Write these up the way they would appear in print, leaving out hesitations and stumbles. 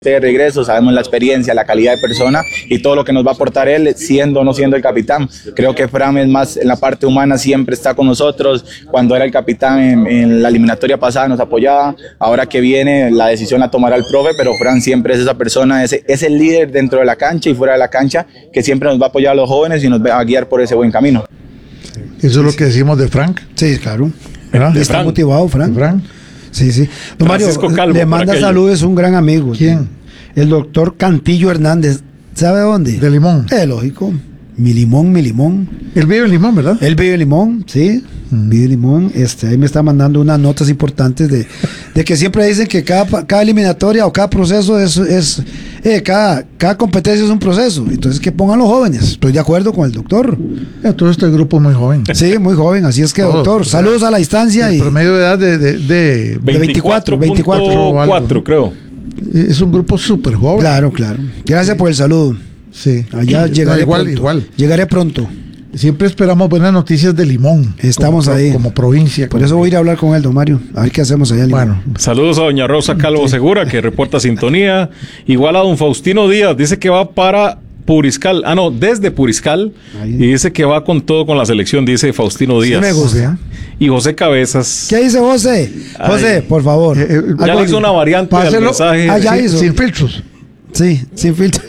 de regreso, sabemos la experiencia, la calidad de persona y todo lo que nos va a aportar él, siendo o no siendo el capitán. Creo que Fran es más en la parte humana, siempre está con nosotros. Cuando era el capitán en la eliminatoria pasada nos apoyaba, ahora que viene la decisión la tomará el profe, pero Fran siempre es esa persona, es el líder dentro de la cancha y fuera de la cancha, que siempre nos va a apoyar a los jóvenes y nos va a guiar por ese buen camino. Eso es lo que decimos de Frank. Sí, claro. Está motivado, Frank. Sí. Don Mario, Calvo, le manda saludos un gran amigo. ¿Quién? El doctor Cantillo Hernández. ¿Sabe dónde? De Limón. Lógico. Mi limón. Él vive en Limón, ¿verdad? Él vive en Limón, sí. Vive en Limón. Ahí me está mandando unas notas importantes de que siempre dicen que cada eliminatoria o cada proceso cada competencia es un proceso. Entonces que pongan los jóvenes. Estoy de acuerdo con el doctor. Todo este grupo es muy joven. Sí, muy joven. Así es que, doctor, saludos a la distancia. El promedio de edad de 24, creo. Es un grupo súper joven. Claro. Gracias por el saludo. Sí. Allá llegaré pronto. Igual. Llegaré pronto. Siempre esperamos buenas noticias de Limón. Estamos ahí. Como provincia. Por eso voy a ir a hablar con él, don Mario. A ver qué hacemos allá en Limón. Bueno. Saludos a doña Rosa Calvo Segura, que reporta sintonía. Igual a don Faustino Díaz, dice que va para Puriscal. Desde Puriscal. Ahí. Y dice que va con todo con la selección, dice Faustino Díaz. Sí me gusta. Y José Cabezas. ¿Qué dice José? José, por favor. Ya le hizo una variante del mensaje. Ya hizo. Sin filtros. Sí, sin filtros.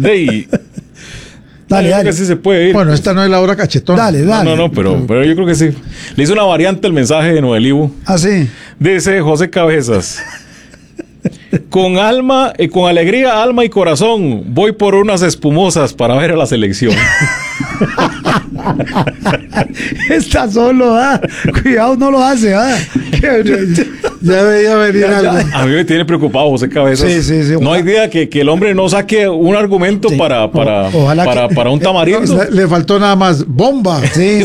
Dale. Creo que sí se puede ir. Bueno, esta no es la hora cachetón. Dale. No, pero yo creo que sí. Le hizo una variante el mensaje de Noel Ivo. Ah, sí. Dice José Cabezas. Con alegría, alma y corazón, voy por unas espumosas para ver a la selección. Está solo, cuidado, no lo hace, Ya veía venir algo. A mí me tiene preocupado José Cabezas. Sí. No hay idea que el hombre no saque un argumento para un tamarindo. Le faltó nada más bomba. Sí.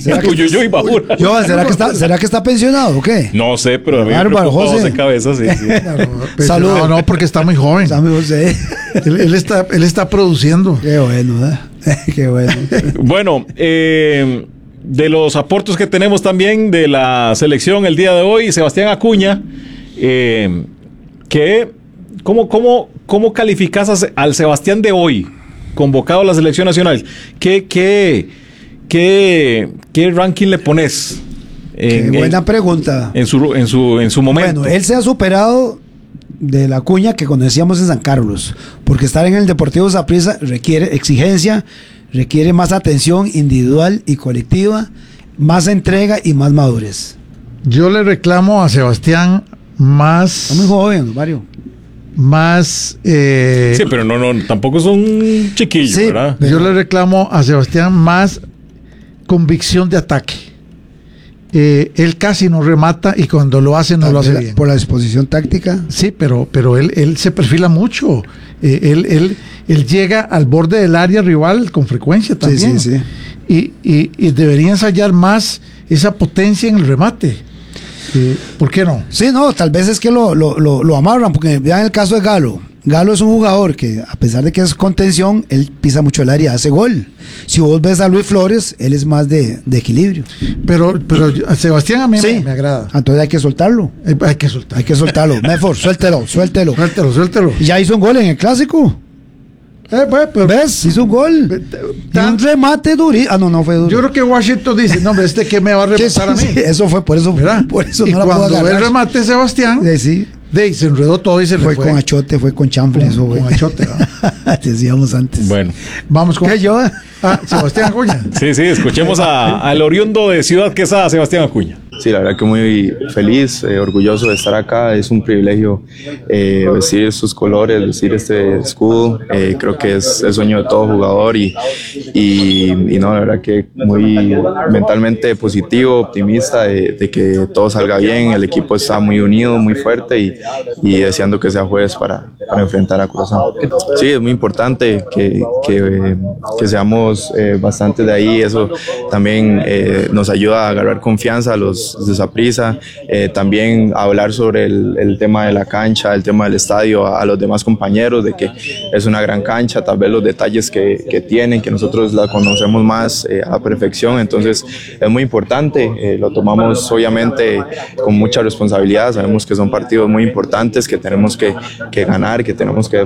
¿Será que está pensionado o qué? No sé, pero a mí me preocupa José Cabezas. Sí. Saludos. No, porque está muy joven. Él está produciendo. Qué bueno, Qué bueno. Bueno, de los aportes que tenemos también de la selección el día de hoy, Sebastián Acuña, ¿cómo calificas al Sebastián de hoy, convocado a la selección nacional? ¿Qué ranking le pones? Buena pregunta. En su momento. Bueno, él se ha superado de la Acuña que conocíamos en San Carlos, porque estar en el Deportivo Saprissa requiere exigencia, requiere más atención individual y colectiva, más entrega y más madurez. Yo le reclamo a Sebastián más... Está muy joven, Mario. Más... sí, pero no, tampoco es un chiquillo, sí, ¿verdad? Yo le reclamo a Sebastián más convicción de ataque. Él casi no remata y cuando lo hace no lo hace bien. Por la disposición táctica. Sí, pero él se perfila mucho. Él llega al borde del área rival con frecuencia también. Sí. Y debería ensayar más esa potencia en el remate. ¿Por qué no? Sí, no, tal vez es que lo amarran, porque vean el caso de Galo. Galo es un jugador que, a pesar de que es contención, él pisa mucho el área, hace gol. Si vos ves a Luis Flores, él es más de equilibrio. Pero a Sebastián a mí me agrada. Entonces hay que soltarlo. Hay que soltarlo. Mejor, suéltelo. Suéltelo. Ya hizo un gol en el Clásico. ¿Ves? Hizo un gol. Un remate durísimo. No fue duro. Yo creo que Washington dice, no, hombre, que me va a rematar a mí. Eso fue, por eso y no cuando ve el remate Sebastián, sí. Se enredó todo y se le fue. Fue con achote, fue con chanfle. Con achote, decíamos antes. Bueno. Vamos con... ¿Qué yo? Sebastián Acuña. Sí, escuchemos al oriundo de Ciudad Quesada, Sebastián Acuña. Sí, la verdad que muy feliz, orgulloso de estar acá. Es un privilegio vestir sus colores, vestir este escudo. Creo que es el sueño de todo jugador y no, la verdad que muy mentalmente positivo, optimista de que todo salga bien. El equipo está muy unido, muy fuerte y deseando que sea jueves para enfrentar a Curazao. Sí, es muy importante que seamos bastante de ahí. Eso también nos ayuda a agarrar confianza a los compañeros de Saprissa, también hablar sobre el tema de la cancha, el tema del estadio a los demás compañeros, de que es una gran cancha, tal vez los detalles que tienen, que nosotros la conocemos más a perfección, entonces es muy importante, lo tomamos obviamente con mucha responsabilidad, sabemos que son partidos muy importantes, que tenemos que ganar, que tenemos que